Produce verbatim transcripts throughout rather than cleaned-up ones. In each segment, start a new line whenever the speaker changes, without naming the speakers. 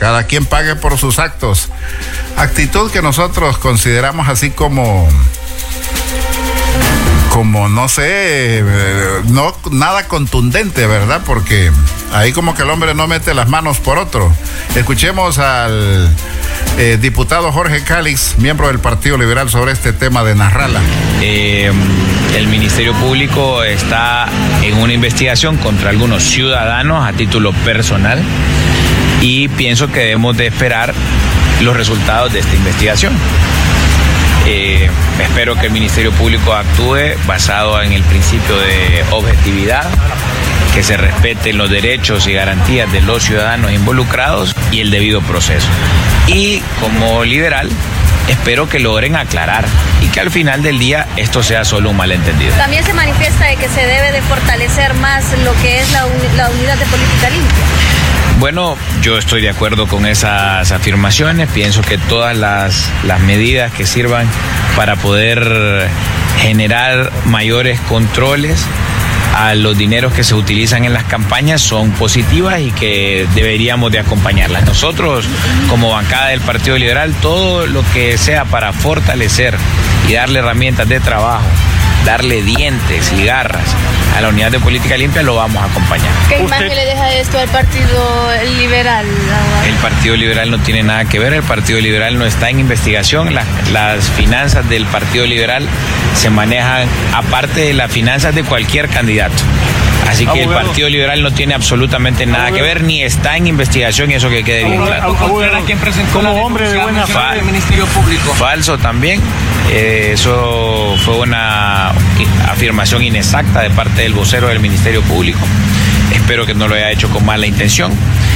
cada quien pague por sus actos. Actitud que nosotros consideramos así como... como no sé, no nada contundente, ¿verdad? Porque ahí como que el hombre no mete las manos por otro. Escuchemos al eh, diputado Jorge Calix, miembro del Partido Liberal, sobre este tema de Narrala.
Eh, el Ministerio Público está en una investigación contra algunos ciudadanos a título personal y pienso que debemos de esperar los resultados de esta investigación. Eh, espero que el Ministerio Público actúe basado en el principio de objetividad, que se respeten los derechos y garantías de los ciudadanos involucrados y el debido proceso. Y como liberal, espero que logren aclarar y que al final del día esto sea solo un malentendido.
También se manifiesta de que se debe de fortalecer más lo que es la, uni- la unidad de política limpia.
Bueno, yo estoy de acuerdo con esas afirmaciones. Pienso que todas las, las medidas que sirvan para poder generar mayores controles a los dineros que se utilizan en las campañas son positivas y que deberíamos de acompañarlas. Nosotros, como bancada del Partido Liberal, todo lo que sea para fortalecer y darle herramientas de trabajo, darle dientes y garras a la unidad de política limpia, lo vamos a acompañar.
¿Qué imagen le deja esto al Partido Liberal?
El Partido Liberal no tiene nada que ver, el Partido Liberal no está en investigación, las, las finanzas del Partido Liberal se manejan aparte de las finanzas de cualquier candidato. Así que el Partido Liberal no tiene absolutamente nada que ver, ni está en investigación, y eso que quede bien claro.
Como hombre de buena fe del Ministerio Público.
Falso también. Eh, eso fue una afirmación inexacta de parte del vocero del Ministerio Público. Espero que no lo haya hecho con mala intención.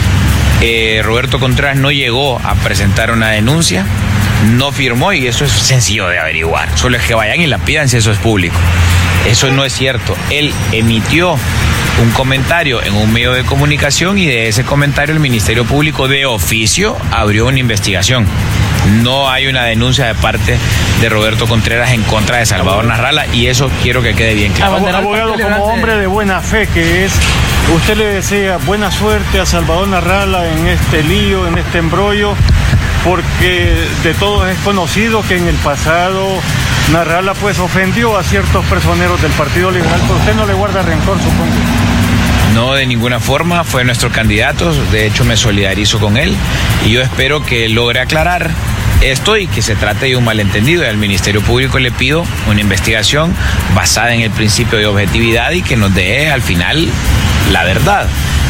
Eh, Roberto Contreras no llegó a presentar una denuncia, no firmó, y eso es sencillo de averiguar. Solo es que vayan y la pidan si eso es público. Eso no es cierto. Él emitió un comentario en un medio de comunicación y de ese comentario el Ministerio Público de oficio abrió una investigación. No hay una denuncia de parte de Roberto Contreras en contra de Salvador Narrala, y eso quiero que quede bien claro.
Abogado, como hombre de buena fe que es, usted le desea buena suerte a Salvador Narrala en este lío, en este embrollo, porque de todos es conocido que en el pasado Narrala pues ofendió a ciertos personeros del Partido Liberal, pero usted no le guarda rencor, supongo.
No, de ninguna forma, fue nuestro candidato, de hecho me solidarizo con él y yo espero que logre aclarar esto y que se trate de un malentendido. Y al Ministerio Público le pido una investigación basada en el principio de objetividad y que nos dé al final la verdad.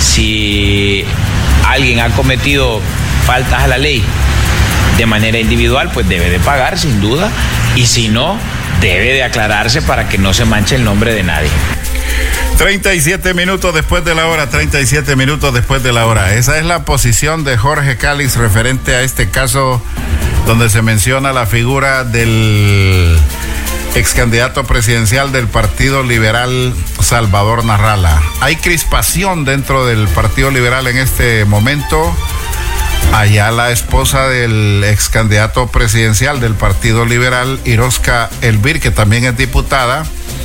Si alguien ha cometido faltas a la ley de manera individual, pues debe de pagar sin duda, y si no, debe de aclararse para que no se manche el nombre de nadie.
treinta y siete minutos después de la hora, treinta y siete minutos después de la hora. Esa es la posición de Jorge Calix referente a este caso donde se menciona la figura del ex candidato presidencial del Partido Liberal, Salvador Narrala. Hay crispación dentro del Partido Liberal en este momento. Allá la esposa del ex candidato presidencial del Partido Liberal, Iroska Elvir, que también es diputada,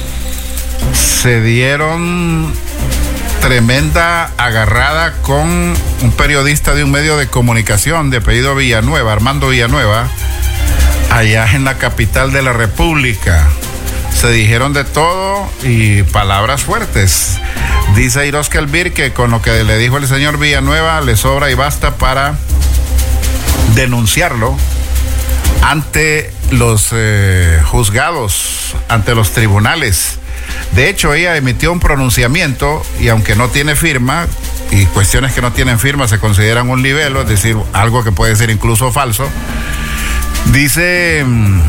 se dieron tremenda agarrada con un periodista de un medio de comunicación de apellido Villanueva, Armando Villanueva, allá en la capital de la República. Se dijeron de todo y palabras fuertes. Dice Iroska Elvir que con lo que le dijo el señor Villanueva le sobra y basta para denunciarlo ante los eh, juzgados, ante los tribunales. De hecho, ella emitió un pronunciamiento y aunque no tiene firma, y cuestiones que no tienen firma se consideran un libelo, es decir, algo que puede ser incluso falso, dice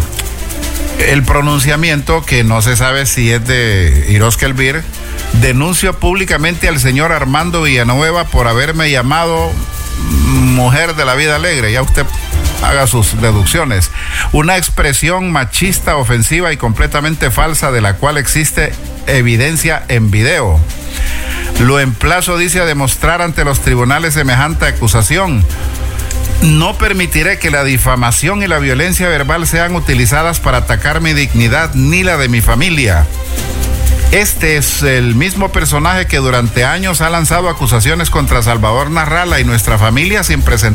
el pronunciamiento, que no se sabe si es de Iroska Elvir: denuncio públicamente al señor Armando Villanueva por haberme llamado mujer de la vida alegre. Ya usted haga sus deducciones. Una expresión machista, ofensiva y completamente falsa, de la cual existe evidencia en video. Lo emplazo, dice, a demostrar ante los tribunales semejante acusación. No permitiré que la difamación y la violencia verbal sean utilizadas para atacar mi dignidad ni la de mi familia. Este es el mismo personaje que durante años ha lanzado acusaciones contra Salvador Narrala y nuestra familia sin presentar